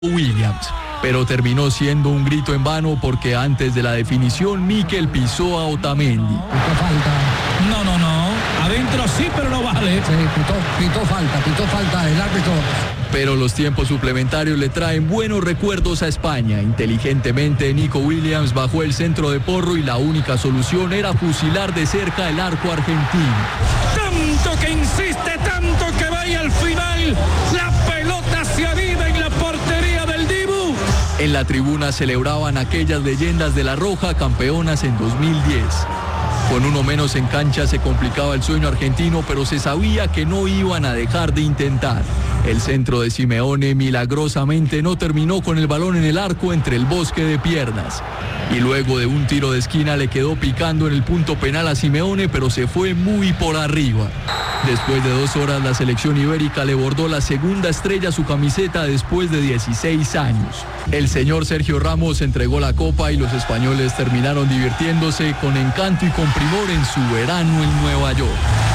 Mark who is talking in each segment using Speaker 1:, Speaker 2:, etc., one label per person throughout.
Speaker 1: Williams, pero terminó siendo un grito en vano porque antes de la definición Mikel pisó a Otamendi.
Speaker 2: No, adentro sí, pero no vale.
Speaker 3: Sí, pitó falta el árbitro.
Speaker 1: Pero los tiempos suplementarios le traen buenos recuerdos a España. Inteligentemente Nico Williams bajó el centro de Porro y la única solución era fusilar de cerca el arco argentino.
Speaker 2: Tanto que insiste, tanto que vaya al final, la pelota se aviva en la portería del Dibu.
Speaker 1: En la tribuna celebraban aquellas leyendas de la Roja, campeonas en 2010. Con uno menos en cancha se complicaba el sueño argentino, pero se sabía que no iban a dejar de intentar. El centro de Simeone milagrosamente no terminó con el balón en el arco entre el bosque de piernas. Y luego de un tiro de esquina le quedó picando en el punto penal a Simeone, pero se fue muy por arriba. Después de 2 horas la selección ibérica le bordó la segunda estrella a su camiseta después de 16 años. El señor Sergio Ramos entregó la copa y los españoles terminaron divirtiéndose con encanto y con primor en su verano en Nueva York.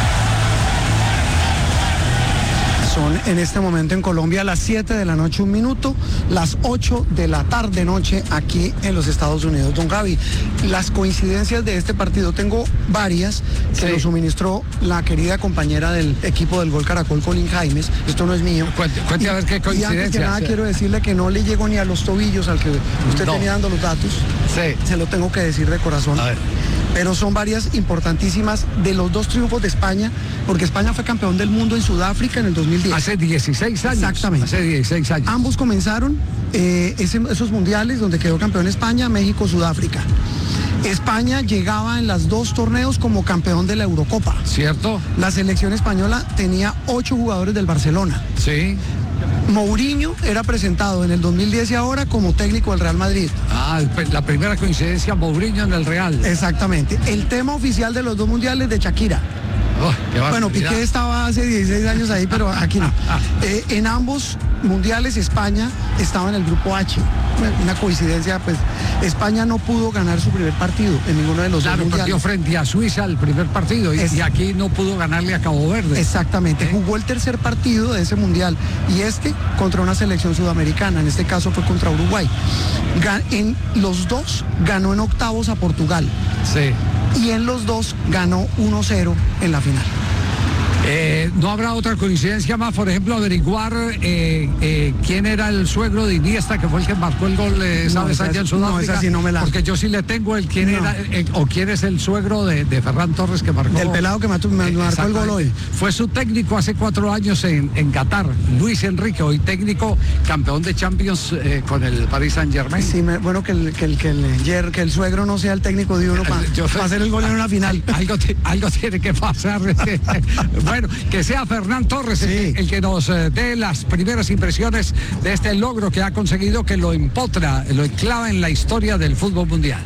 Speaker 4: Son en este momento en Colombia las 7 de la noche 1 minuto, las 8 de la tarde noche aquí en los Estados Unidos. Don Gaby, las coincidencias de este partido, tengo varias que nos suministró la querida compañera del equipo del Gol Caracol, Colin Jaimes. Esto no es mío.
Speaker 3: Cuente a ver qué coincidencias.
Speaker 4: Y antes que nada quiero decirle que no le llego ni a los tobillos al que usted tenía dando los datos.
Speaker 3: Sí.
Speaker 4: Se lo tengo que decir de corazón.
Speaker 3: A ver.
Speaker 4: Pero son varias importantísimas de los 2 triunfos de España, porque España fue campeón del mundo en Sudáfrica en el 2010.
Speaker 3: Hace 16 años.
Speaker 4: Exactamente.
Speaker 3: Hace 16 años.
Speaker 4: Ambos comenzaron esos mundiales donde quedó campeón España, México, Sudáfrica. España llegaba en los 2 torneos como campeón de la Eurocopa.
Speaker 3: ¿Cierto?
Speaker 4: La selección española tenía 8 jugadores del Barcelona.
Speaker 3: Sí.
Speaker 4: Mourinho era presentado en el 2010 y ahora como técnico del Real Madrid.
Speaker 3: La primera coincidencia, Mourinho en el Real.
Speaker 4: Exactamente. El tema oficial de los 2 mundiales de Shakira. Bueno, Piqué estaba hace 16 años ahí, pero aquí no. En ambos mundiales España estaba en el grupo H. Una coincidencia, pues España no pudo ganar su primer partido en ninguno de los 2 mundiales.
Speaker 3: Perdió frente a Suiza el primer partido y aquí no pudo ganarle a Cabo Verde.
Speaker 4: Exactamente, jugó el tercer partido de ese mundial y contra una selección sudamericana, en este caso fue contra Uruguay. En los 2 ganó en octavos a Portugal.
Speaker 3: Sí.
Speaker 4: Y en los 2 ganó 1-0 en la final.
Speaker 3: ¿No habrá otra coincidencia más? Por ejemplo, averiguar quién era el suegro de Iniesta, que fue el que marcó el gol, ¿sabes? Allá en Sudáfrica.
Speaker 4: No, esa sí no me la...
Speaker 3: Porque yo sí le tengo quién es el suegro de Ferran Torres que marcó.
Speaker 4: Del pelado que marcó el gol hoy.
Speaker 3: Fue su técnico hace 4 años en Qatar, Luis Enrique, hoy técnico, campeón de Champions con el Paris Saint-Germain.
Speaker 4: Sí, bueno, que el suegro no sea el técnico de uno para hacer el gol en una final.
Speaker 3: Algo tiene que pasar. Bueno, que sea Ferran Torres el que nos dé las primeras impresiones de este logro que ha conseguido, que lo empotra, lo enclava en la historia del fútbol mundial.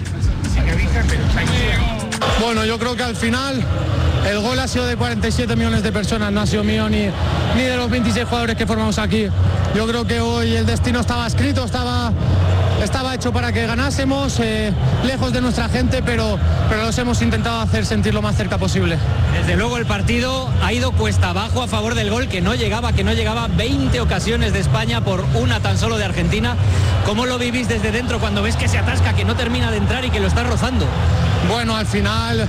Speaker 5: Bueno, yo creo que al final el gol ha sido de 47 millones de personas, no ha sido mío ni de los 26 jugadores que formamos aquí. Yo creo que hoy el destino estaba escrito, estaba hecho para que ganásemos, lejos de nuestra gente, pero los hemos intentado hacer sentir lo más cerca posible.
Speaker 6: Desde luego el partido ha ido cuesta abajo a favor del gol, que no llegaba 20 ocasiones de España por una tan solo de Argentina. ¿Cómo lo vivís desde dentro cuando ves que se atasca, que no termina de entrar y que lo está rozando?
Speaker 5: Bueno, al final,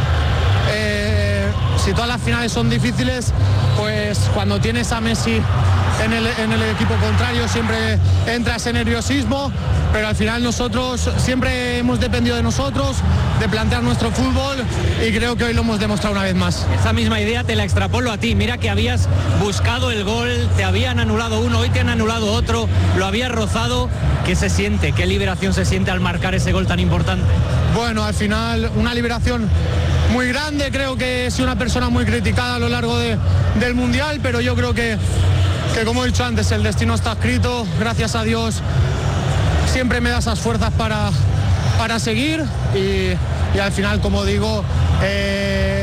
Speaker 5: si todas las finales son difíciles, pues cuando tienes a Messi en el equipo contrario siempre entra ese nerviosismo, pero al final nosotros siempre hemos dependido de nosotros, de plantear nuestro fútbol, y creo que hoy lo hemos demostrado una vez más.
Speaker 6: Esa misma idea te la extrapolo a ti. Mira que habías buscado el gol, te habían anulado uno, hoy te han anulado otro, lo habías rozado. ¿Qué se siente? ¿Qué liberación se siente al marcar ese gol tan importante?
Speaker 5: Bueno, al final una liberación muy grande. Creo que he sido una persona muy criticada a lo largo del Mundial, pero yo creo que como he dicho antes, el destino está escrito. Gracias a Dios siempre me da esas fuerzas para seguir y al final, como digo,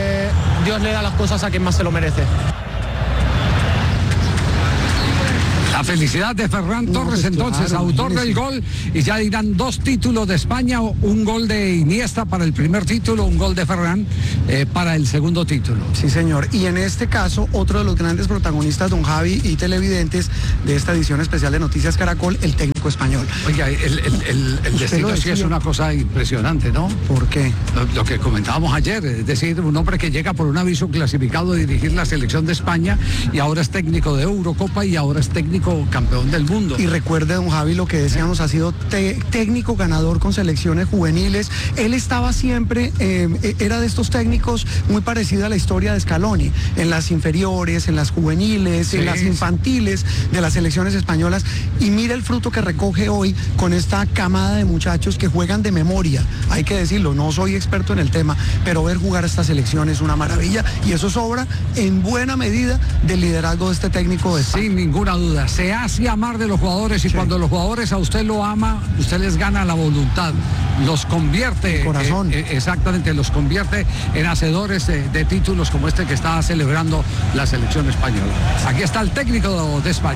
Speaker 5: Dios le da las cosas a quien más se lo merece.
Speaker 3: La felicidad de Ferran Torres,
Speaker 4: pues
Speaker 3: entonces,
Speaker 4: claro,
Speaker 3: autor
Speaker 4: imagínese.
Speaker 3: del gol, y ya dirán 2 títulos de España, un gol de Iniesta para el primer título, un gol de Ferran para el segundo título.
Speaker 4: Sí, señor. Y en este caso, otro de los grandes protagonistas, don Javi, y televidentes de esta edición especial de Noticias Caracol, el técnico español.
Speaker 3: Oiga, el destino sí es una cosa impresionante, ¿no?
Speaker 4: ¿Por qué?
Speaker 3: Lo que comentábamos ayer, es decir, un hombre que llega por un aviso clasificado a dirigir la selección de España y ahora es técnico de Eurocopa y ahora es técnico campeón del mundo.
Speaker 4: Y recuerde, don Javi, lo que decíamos, ha sido técnico ganador con selecciones juveniles. Él estaba siempre, era de estos técnicos muy parecido a la historia de Scaloni, en las inferiores, en las juveniles,
Speaker 3: Sí,
Speaker 4: en las infantiles de las selecciones españolas. Y mira el fruto que recoge hoy con esta camada de muchachos que juegan de memoria. Hay que decirlo, no soy experto en el tema, pero ver jugar a esta selección es una maravilla y eso sobra en buena medida del liderazgo de este técnico de España.
Speaker 3: Sin ninguna duda, se hace amar de los jugadores y
Speaker 4: Sí.
Speaker 3: cuando los jugadores a usted lo ama, usted les gana la voluntad, los convierte,
Speaker 4: El corazón.
Speaker 3: exactamente, los convierte en hacedores de títulos como este que está celebrando la selección española. Aquí está el técnico de España.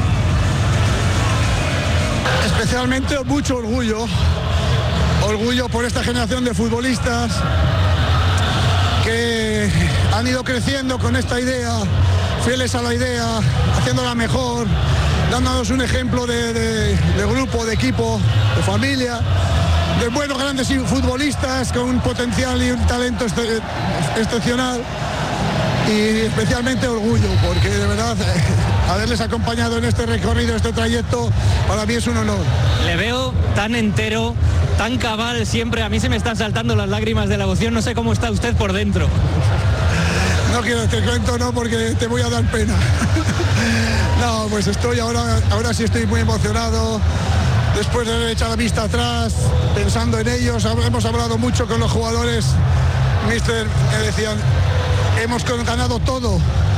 Speaker 7: Especialmente mucho orgullo por esta generación de futbolistas que han ido creciendo con esta idea, fieles a la idea, haciéndola mejor, dándonos un ejemplo de grupo, de equipo, de familia, de buenos grandes futbolistas con un potencial y un talento excepcional. Y especialmente orgullo, porque de verdad haberles acompañado en este recorrido, este trayecto, para mí es un honor.
Speaker 6: Le veo tan entero, tan cabal siempre. A mí se me están saltando las lágrimas de la emoción. No sé cómo está usted por dentro.
Speaker 7: No quiero, te cuento no, porque te voy a dar pena. No, pues estoy ahora sí estoy muy emocionado. Después de haber echado la vista atrás, pensando en ellos, hemos hablado mucho con los jugadores. Mister, me decían, hemos ganado todo.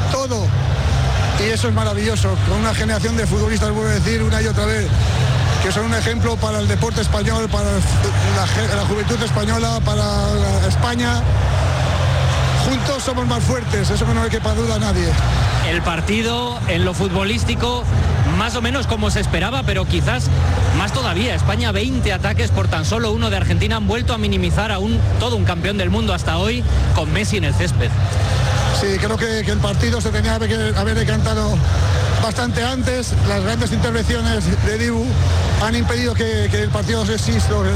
Speaker 7: Y eso es maravilloso, con una generación de futbolistas, vuelvo a decir una y otra vez, que son un ejemplo para el deporte español, para la juventud española, para España. Juntos somos más fuertes, eso no le quepa duda a nadie.
Speaker 6: El partido en lo futbolístico más o menos como se esperaba, pero quizás más todavía. España 20 ataques por tan solo uno de Argentina. Han vuelto a minimizar a todo un campeón del mundo hasta hoy con Messi en el césped.
Speaker 7: Sí, creo que el partido se tenía que haber decantado bastante antes. Las grandes intervenciones de Dibu han impedido que el partido se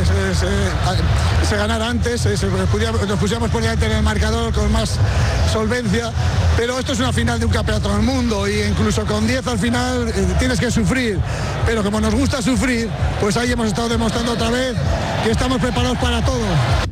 Speaker 7: ganara antes, nos pusiéramos por delante en el marcador con más solvencia, pero esto es una final de un campeonato del mundo y incluso con 10 al final tienes que sufrir, pero como nos gusta sufrir, pues ahí hemos estado demostrando otra vez que estamos preparados para todo.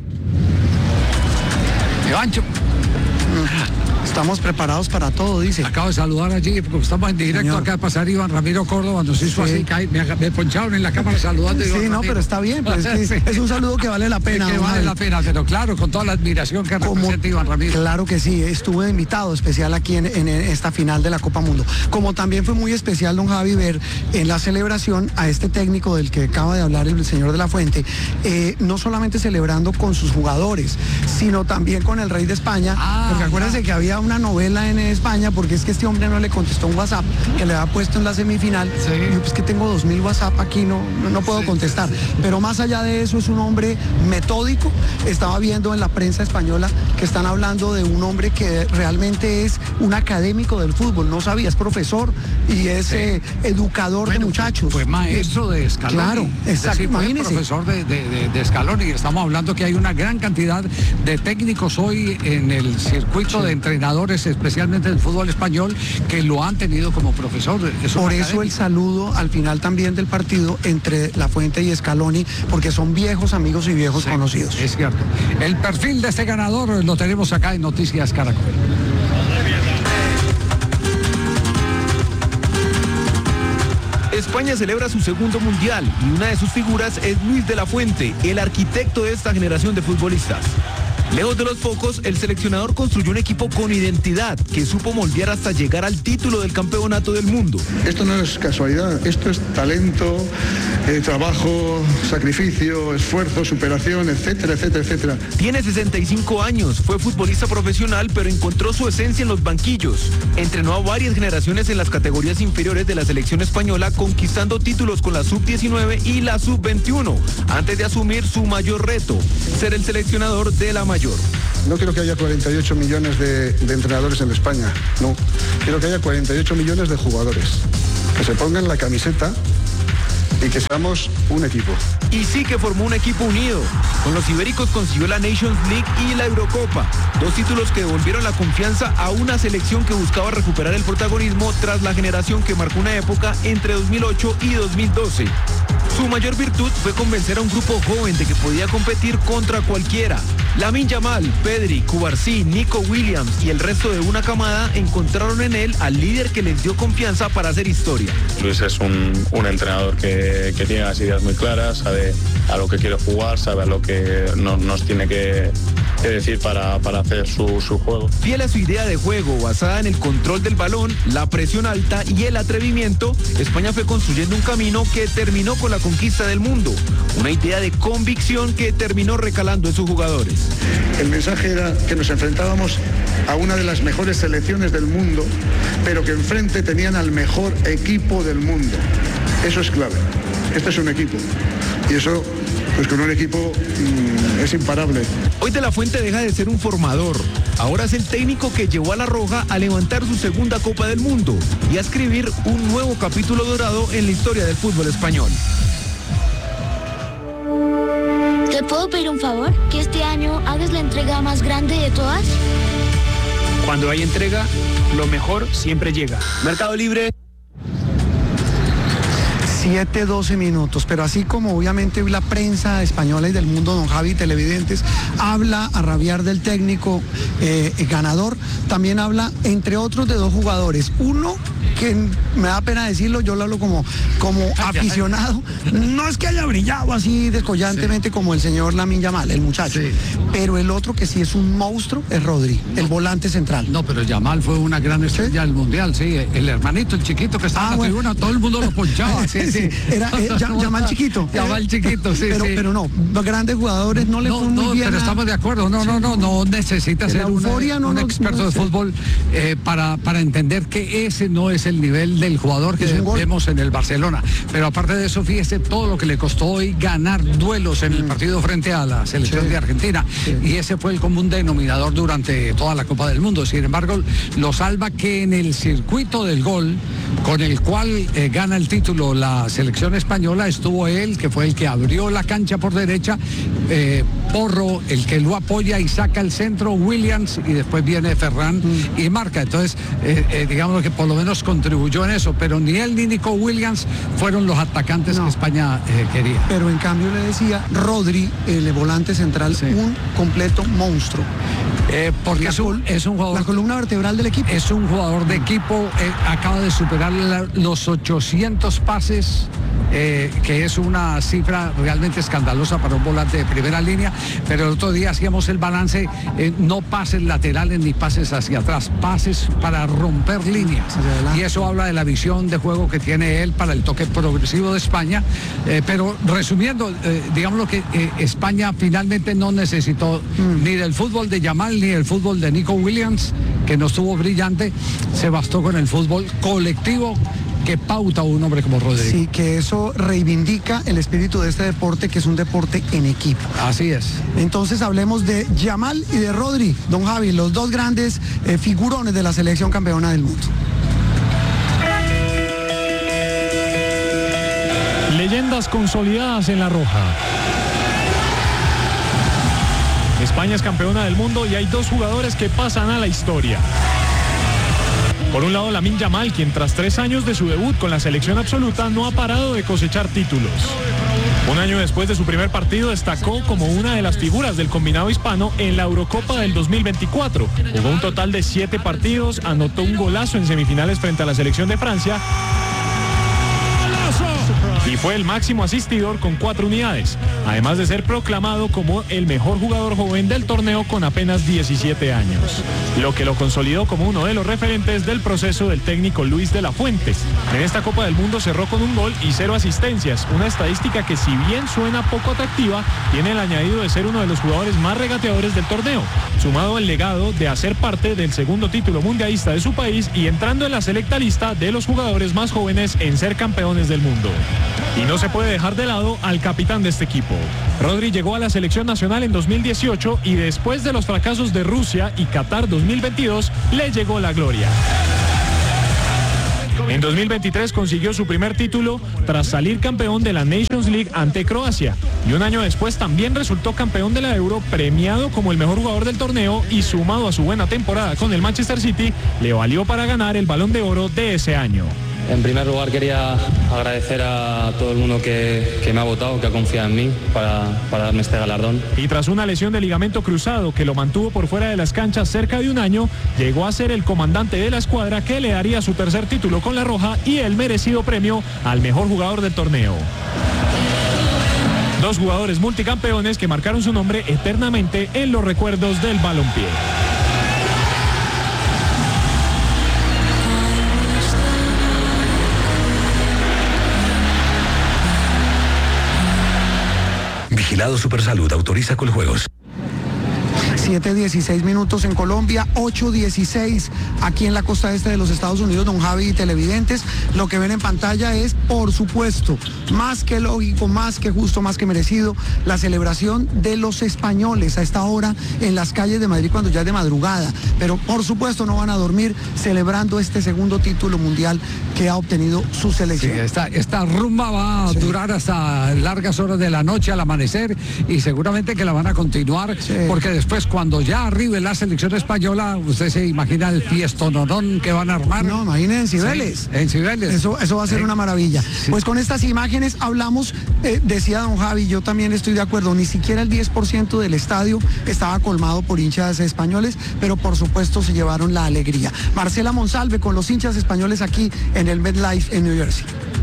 Speaker 3: Evancho.
Speaker 4: Estamos preparados para todo, dice.
Speaker 3: Acabo de saludar allí, porque estamos en directo.
Speaker 4: Señor.
Speaker 3: Acá de pasar Iván Ramiro Córdoba, nos hizo
Speaker 4: Sí.
Speaker 3: así, me poncharon en la cámara saludando.
Speaker 4: Sí,
Speaker 3: Iván
Speaker 4: no,
Speaker 3: Ramiro.
Speaker 4: pero está bien, pues es un saludo que vale la pena.
Speaker 3: Que
Speaker 4: don
Speaker 3: vale
Speaker 4: Javi.
Speaker 3: la pena, pero claro, con toda la admiración que representa Iván Ramiro.
Speaker 4: Claro que sí, estuve invitado especial aquí en esta final de la Copa Mundo. Como también fue muy especial, don Javi, ver en la celebración a este técnico del que acaba de hablar el señor de la Fuente, no solamente celebrando con sus jugadores, sino también con el rey de España, porque acuérdense que había una novela en España, porque es que este hombre no le contestó un WhatsApp que le había puesto en la semifinal.
Speaker 3: Sí.
Speaker 4: Y yo, pues que tengo 2000 WhatsApp aquí, no puedo contestar. Pero más allá de eso, es un hombre metódico. Estaba viendo en la prensa española que están hablando de un hombre que realmente es un académico del fútbol, no sabía, es profesor y es educador de muchachos.
Speaker 3: Fue maestro de Scaloni.
Speaker 4: Claro,
Speaker 3: Es
Speaker 4: exacto,
Speaker 3: decir, fue
Speaker 4: imagínese.
Speaker 3: profesor de Scaloni. Estamos hablando que hay una gran cantidad de técnicos hoy en el circuito de entrenadores, especialmente del fútbol español, que lo han tenido como profesor.
Speaker 4: Por eso el saludo al final también del partido entre La Fuente y Scaloni, porque son viejos amigos y viejos conocidos.
Speaker 3: Es cierto. El perfil de este ganador lo tenemos acá en Noticias Caracol.
Speaker 8: España celebra su segundo mundial y una de sus figuras es Luis de la Fuente, el arquitecto de esta generación de futbolistas. Lejos de los focos, el seleccionador construyó un equipo con identidad que supo moldear hasta llegar al título del campeonato del mundo.
Speaker 9: Esto no es casualidad, esto es talento,
Speaker 7: trabajo, sacrificio, esfuerzo, superación, etcétera, etcétera, etcétera.
Speaker 8: Tiene 65 años, fue futbolista profesional, pero encontró su esencia en los banquillos. Entrenó a varias generaciones en las categorías inferiores de la selección española, conquistando títulos con la sub-19 y la sub-21, antes de asumir su mayor reto, ser el seleccionador de la mayor.
Speaker 7: No quiero que haya 48 millones de entrenadores en España, no. Quiero que haya 48 millones de jugadores que se pongan la camiseta y que seamos un equipo.
Speaker 8: Y sí que formó un equipo unido. Con los ibéricos consiguió la Nations League y la Eurocopa, 2 títulos que devolvieron la confianza a una selección que buscaba recuperar el protagonismo tras la generación que marcó una época entre 2008 y 2012. Su mayor virtud fue convencer a un grupo joven de que podía competir contra cualquiera. Lamine Yamal, Pedri, Cubarsí, Nico Williams y el resto de una camada encontraron en él al líder que les dio confianza para hacer historia.
Speaker 9: Luis es un entrenador que tiene las ideas muy claras, sabe a lo que quiere jugar, sabe a lo que nos tiene que decir para hacer su juego.
Speaker 8: Fiel a su idea de juego, basada en el control del balón, la presión alta y el atrevimiento, España fue construyendo un camino que terminó con la conquista del mundo. Una idea de convicción que terminó recalando en sus jugadores.
Speaker 7: El mensaje era que nos enfrentábamos a una de las mejores selecciones del mundo, pero que enfrente tenían al mejor equipo del mundo. Eso es clave. Este es un equipo. Y eso, pues con un equipo es imparable.
Speaker 8: Hoy De la Fuente deja de ser un formador. Ahora es el técnico que llevó a La Roja a levantar su segunda Copa del Mundo y a escribir un nuevo capítulo dorado en la historia del fútbol español.
Speaker 10: ¿Te puedo pedir un favor? Que este año hagas la entrega más grande de todas.
Speaker 11: Cuando hay entrega, lo mejor siempre llega.
Speaker 8: Mercado Libre.
Speaker 4: 7:12 minutos, pero así como obviamente la prensa española y del mundo, don Javi, televidentes, habla a rabiar del técnico ganador, también habla, entre otros, de 2 jugadores. Uno que me da pena decirlo, yo lo hablo como aficionado, no es que haya brillado así descollantemente como el señor Lamine Yamal, el muchacho, pero el otro que sí es un monstruo es Rodri, el volante central.
Speaker 3: No, pero Yamal fue una gran estrella del Mundial, sí, el hermanito, el chiquito que estaba en la tribuna, todo el mundo lo ponchaba.
Speaker 4: Sí. Era Yamal chiquito.
Speaker 3: Yamal chiquito, sí,
Speaker 4: pero no, los grandes jugadores no le fue muy bien.
Speaker 3: Pero estamos de acuerdo, no necesita ser un experto de fútbol para entender que ese no es el nivel del jugador que vemos en el Barcelona. Pero aparte de eso, fíjese todo lo que le costó hoy ganar duelos en el partido frente a la selección de Argentina. Y ese fue el común denominador durante toda la Copa del Mundo. Sin embargo, lo salva que en el circuito del gol, con el cual gana el título la selección española, estuvo él, que fue el que abrió la cancha por derecha, Porro, el que lo apoya y saca el centro, Williams, y después viene Ferran y marca. Entonces, digamos que por lo menos contribuyó en eso, pero ni él ni Nico Williams fueron los atacantes que España quería.
Speaker 4: Pero en cambio le decía, Rodri, el volante central, un completo monstruo.
Speaker 3: Porque es un jugador...
Speaker 4: La columna vertebral del equipo.
Speaker 3: Es un jugador de equipo, acaba de superar los 800 pases, que es una cifra realmente escandalosa para un volante de primera línea, pero el otro día hacíamos el balance, no pases laterales ni pases hacia atrás, pases para romper líneas. Y eso habla de la visión de juego que tiene él para el toque progresivo de España. Pero resumiendo, digamos que España finalmente no necesitó ni del fútbol de Yamal ni el fútbol de Nico Williams, que no estuvo brillante, se bastó con el fútbol colectivo que pauta un hombre como Rodri.
Speaker 4: Sí, que eso reivindica el espíritu de este deporte, que es un deporte en equipo.
Speaker 3: Así es.
Speaker 4: Entonces hablemos de Yamal y de Rodri, don Javi, los 2 grandes figurones de la selección campeona del mundo.
Speaker 2: Leyendas consolidadas en La Roja. España es campeona del mundo y hay 2 jugadores que pasan a la historia. Por un lado, Lamine Yamal, quien tras 3 años de su debut con la selección absoluta no ha parado de cosechar títulos. Un año después de su primer partido destacó como una de las figuras del combinado hispano en la Eurocopa del 2024. Jugó un total de 7 partidos, anotó un golazo en semifinales frente a la selección de Francia. y fue el máximo asistidor con 4 unidades, además de ser proclamado como el mejor jugador joven del torneo con apenas 17 años, lo que lo consolidó como uno de los referentes del proceso del técnico Luis de la Fuente. En esta Copa del Mundo cerró con 1 gol y 0 asistencias, una estadística que, si bien suena poco atractiva, tiene el añadido de ser uno de los jugadores más regateadores del torneo, sumado al legado de hacer parte del segundo título mundialista de su país y entrando en la selecta lista de los jugadores más jóvenes en ser campeones del mundo. Y no se puede dejar de lado al capitán de este equipo. Rodri llegó a la selección nacional en 2018 y después de los fracasos de Rusia y Qatar 2022 le llegó la gloria. En 2023 consiguió su primer título tras salir campeón de la Nations League ante Croacia, y un año después también resultó campeón de la Euro, premiado como el mejor jugador del torneo, y sumado a su buena temporada con el Manchester City, le valió para ganar el Balón de Oro de ese año.
Speaker 12: En primer lugar quería agradecer a todo el mundo que me ha votado, que ha confiado en mí para darme este galardón.
Speaker 2: Y tras una lesión de ligamento cruzado que lo mantuvo por fuera de las canchas cerca de un año, llegó a ser el comandante de la escuadra que le daría su tercer título con la Roja y el merecido premio al mejor jugador del torneo. 2 jugadores multicampeones que marcaron su nombre eternamente en los recuerdos del balompié.
Speaker 13: Vigilado Supersalud, autoriza Coljuegos.
Speaker 4: 7:16 minutos en Colombia, 8:16 aquí en la costa este de los Estados Unidos, don Javi y televidentes. Lo que ven en pantalla es, por supuesto, más que lógico, más que justo, más que merecido, la celebración de los españoles a esta hora en las calles de Madrid cuando ya es de madrugada. Pero por supuesto no van a dormir celebrando este segundo título mundial que ha obtenido su selección.
Speaker 3: Sí, esta rumba va a durar hasta largas horas de la noche al amanecer, y seguramente que la van a continuar, porque después, cuando ya arribe la selección española, usted se imagina el fiestononón que van a armar.
Speaker 4: No, imaginen en Cibeles.
Speaker 3: Sí, en Cibeles.
Speaker 4: Eso va a ser una maravilla. Sí. Pues con estas imágenes hablamos, decía don Javi, yo también estoy de acuerdo, ni siquiera el 10% del estadio estaba colmado por hinchas españoles, pero por supuesto se llevaron la alegría. Marcela Monsalve con los hinchas españoles aquí en el MetLife en New Jersey.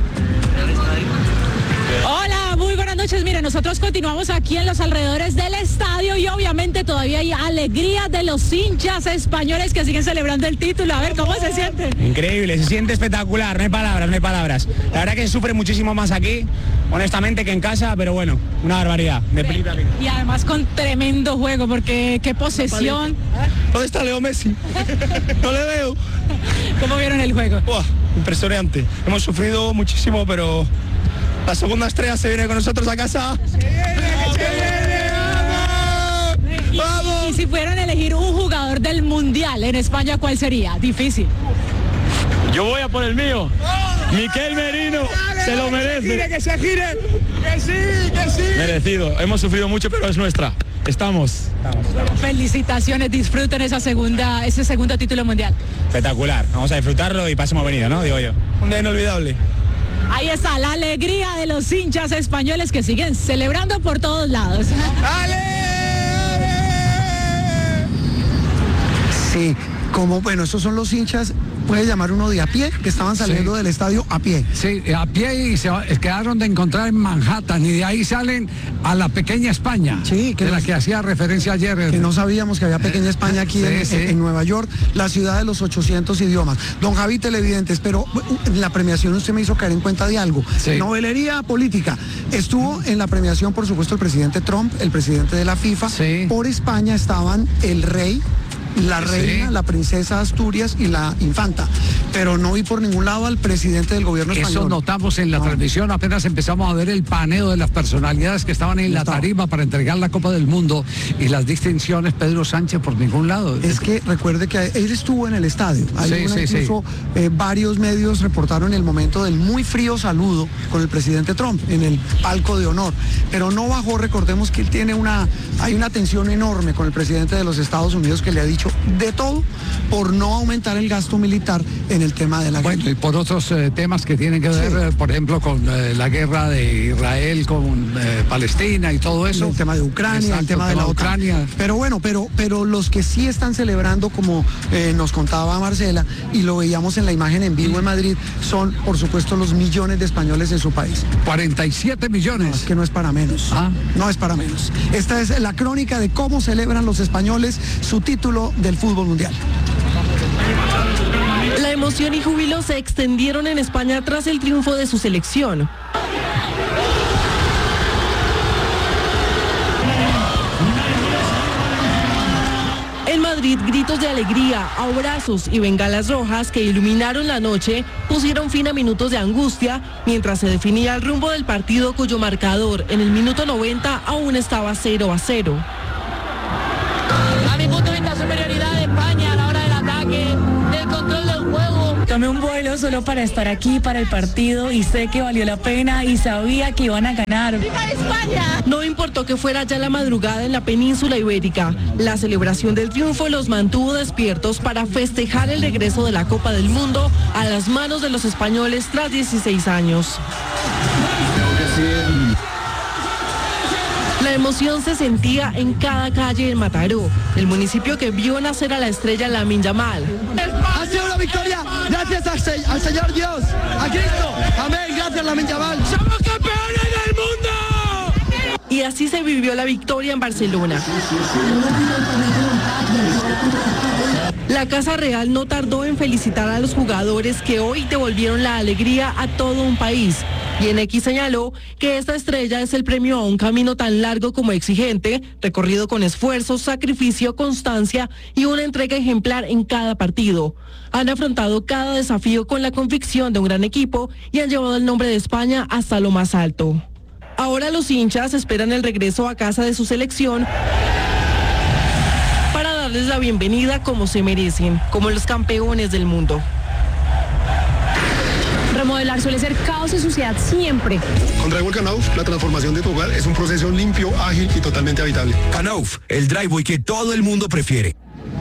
Speaker 14: Hola, muy buenas noches. Mire, nosotros continuamos aquí en los alrededores del estadio y obviamente todavía hay alegría de los hinchas españoles que siguen celebrando el título. A ver, ¿cómo se sienten?
Speaker 15: Increíble, se siente espectacular, no hay palabras, no hay palabras. La verdad que se sufre muchísimo más aquí, honestamente, que en casa, pero bueno, una barbaridad.
Speaker 14: Y además con tremendo juego, porque qué posesión.
Speaker 15: ¿Dónde está Leo Messi? No le veo.
Speaker 14: ¿Cómo vieron el juego?
Speaker 15: Impresionante. Hemos sufrido muchísimo, pero la segunda estrella se viene con nosotros a casa. ¡Se viene!
Speaker 14: ¡Vamos! ¡Vamos! Y si fueran a elegir un jugador del Mundial en España, ¿cuál sería? Difícil.
Speaker 2: Yo voy a por el mío. Miquel Merino, se lo merece.
Speaker 15: Que se gire, que sí.
Speaker 2: Merecido. Hemos sufrido mucho, pero es nuestra. Estamos.
Speaker 14: Felicitaciones, disfruten ese segundo título mundial.
Speaker 15: Espectacular. Vamos a disfrutarlo y pasemos venido, ¿no? Digo yo. Un día inolvidable.
Speaker 14: Ahí está la alegría de los hinchas españoles que siguen celebrando por todos lados.
Speaker 15: ¡Ale!
Speaker 4: Sí, como, bueno, esos son los hinchas, puede llamar uno de a pie, que estaban saliendo del estadio a pie.
Speaker 3: Sí, a pie, y se quedaron de encontrar en Manhattan, y de ahí salen a la pequeña España, de la que hacía referencia ayer.
Speaker 4: Que no sabíamos que había pequeña España aquí en Nueva York, la ciudad de los 800 idiomas. Don Javi, televidentes, pero en la premiación usted me hizo caer en cuenta de algo. Novelería política. Estuvo en la premiación, por supuesto, el presidente Trump, el presidente de la FIFA. Por España estaban el rey, la reina, la princesa Asturias y la infanta, pero no vi por ningún lado al presidente del gobierno español.
Speaker 3: Eso notamos en la transmisión, apenas empezamos a ver el paneo de las personalidades que estaban en la tarima para entregar la Copa del Mundo y las distinciones. Pedro Sánchez por ningún lado.
Speaker 4: Es que recuerde que él estuvo en el estadio. Incluso varios medios reportaron el momento del muy frío saludo con el presidente Trump en el palco de honor, pero no bajó. Recordemos que él tiene hay una tensión enorme con el presidente de los Estados Unidos, que le ha dicho de todo por no aumentar el gasto militar en el tema de la guerra.
Speaker 3: Bueno, y por otros temas que tienen que ver, por ejemplo, con la guerra de Israel con Palestina y todo eso.
Speaker 4: El tema de Ucrania, exacto, el tema de la Ucrania. Pero bueno, pero los que sí están celebrando, como nos contaba Marcela, y lo veíamos en la imagen en vivo en Madrid, son, por supuesto, los millones de españoles en su país.
Speaker 3: 47 millones.
Speaker 4: No, es que no es para menos. No es para menos. Esta es la crónica de cómo celebran los españoles su título del fútbol mundial.
Speaker 16: La emoción y júbilo se extendieron en España tras el triunfo de su selección. En Madrid, gritos de alegría, abrazos y bengalas rojas que iluminaron la noche pusieron fin a minutos de angustia mientras se definía el rumbo del partido, cuyo marcador en el minuto 90 aún estaba 0-0.
Speaker 17: A mi punto de vista, superioridad de España a la hora del ataque, del control del juego.
Speaker 18: Tomé un vuelo solo para estar aquí, para el partido, y sé que valió la pena y sabía que iban a ganar.
Speaker 16: ¡Viva España! No importó que fuera ya la madrugada en la península ibérica. La celebración del triunfo los mantuvo despiertos para festejar el regreso de la Copa del Mundo a las manos de los españoles tras 16 años. La emoción se sentía en cada calle de Mataró, el municipio que vio nacer a la estrella Lamine Yamal.
Speaker 19: Ha sido una victoria gracias al Señor Dios, a Cristo. Amén, gracias Lamine Yamal. ¡Somos campeones del mundo!
Speaker 16: Y así se vivió la victoria en Barcelona. La Casa Real no tardó en felicitar a los jugadores que hoy devolvieron la alegría a todo un país. Y en X señaló que esta estrella es el premio a un camino tan largo como exigente, recorrido con esfuerzo, sacrificio, constancia y una entrega ejemplar en cada partido. Han afrontado cada desafío con la convicción de un gran equipo y han llevado el nombre de España hasta lo más alto. Ahora los hinchas esperan el regreso a casa de su selección para darles la bienvenida como se merecen, como los campeones del mundo.
Speaker 18: Remodelar suele ser caos y suciedad siempre.
Speaker 20: Con Drywall Knauf, la transformación de tu hogar es un proceso limpio, ágil y totalmente habitable.
Speaker 13: Knauf, el drywall que todo el mundo prefiere.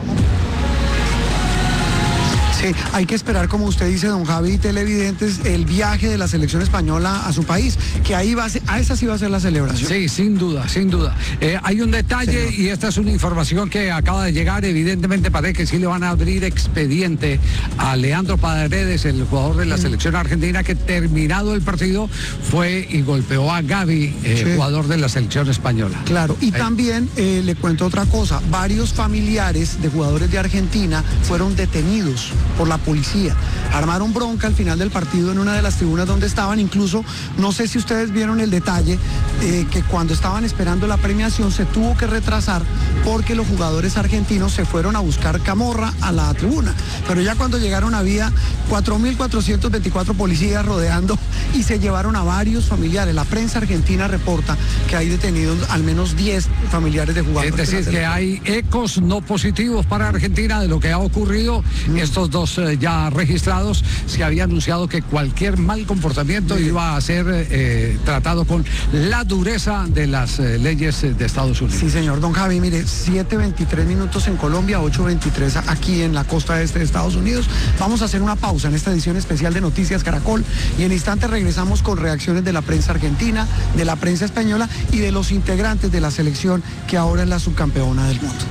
Speaker 4: Sí, hay que esperar, como usted dice, don Javi, televidentes, el viaje de la selección española a su país, que ahí va a ser, a esa sí va a ser la celebración.
Speaker 3: Sí, sin duda, sin duda. Hay un detalle, señor, y esta es una información que acaba de llegar. Evidentemente parece que sí le van a abrir expediente a Leandro Paredes, el jugador de la selección argentina, que terminado el partido fue y golpeó a Gavi, jugador de la selección española.
Speaker 4: Claro, y también le cuento otra cosa, varios familiares de jugadores de Argentina fueron detenidos por la policía. Armaron bronca al final del partido en una de las tribunas donde estaban, incluso, no sé si ustedes vieron el detalle, que cuando estaban esperando la premiación se tuvo que retrasar porque los jugadores argentinos se fueron a buscar camorra a la tribuna. Pero ya cuando llegaron había 4.424 policías rodeando y se llevaron a varios familiares. La prensa argentina reporta que hay detenidos al menos 10 familiares de jugadores.
Speaker 3: Es decir, que hay ecos no positivos para Argentina de lo que ha ocurrido. Estos dos ya registrados, se había anunciado que cualquier mal comportamiento iba a ser tratado con la dureza de las leyes de Estados Unidos.
Speaker 4: Sí, señor. Don Javi, mire, 7:23 minutos en Colombia, 8:23 aquí en la costa este de Estados Unidos. Vamos a hacer una pausa en esta edición especial de Noticias Caracol y en instante regresamos con reacciones de la prensa argentina, de la prensa española y de los integrantes de la selección que ahora es la subcampeona del mundo.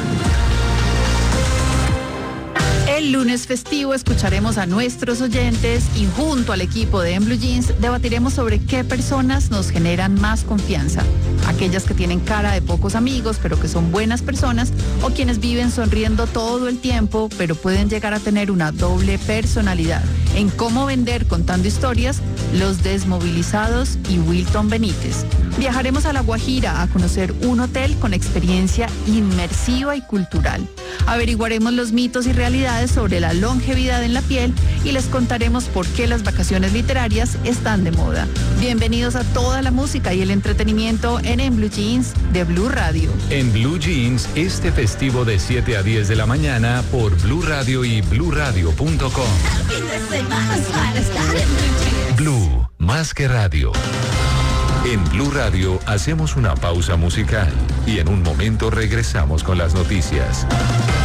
Speaker 21: El lunes festivo escucharemos a nuestros oyentes y junto al equipo de En Blue Jeans debatiremos sobre qué personas nos generan más confianza. Aquellas que tienen cara de pocos amigos pero que son buenas personas, o quienes viven sonriendo todo el tiempo pero pueden llegar a tener una doble personalidad. En Cómo Vender Contando Historias, Los Desmovilizados y Wilton Benítez. Viajaremos a La Guajira a conocer un hotel con experiencia inmersiva y cultural. Averiguaremos los mitos y realidades sobre la longevidad en la piel y les contaremos por qué las vacaciones literarias están de moda. Bienvenidos a toda la música y el entretenimiento en Blue Jeans de Blue Radio.
Speaker 22: En Blue Jeans, este festivo de 7 a 10 de la mañana por Blue Radio y bluradio.com. Blue, más que radio. En Blue Radio hacemos una pausa musical y en un momento regresamos con las noticias.